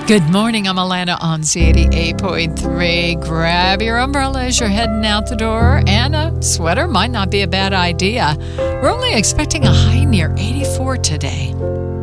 Good morning, I'm Alana on Z88.3. Grab your umbrella as you're heading out the door, and a sweater might not be a bad idea. We're only expecting a high near 84 today.